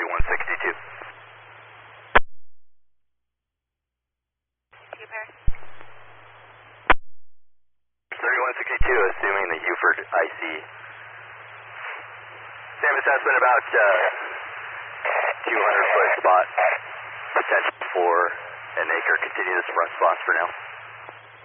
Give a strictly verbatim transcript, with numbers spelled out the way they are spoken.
thirty-one sixty-two. thirty-one sixty-two, assuming the Uford I C. Same assessment about uh, two hundred foot spot, potential for an acre. Continue this front spot for now.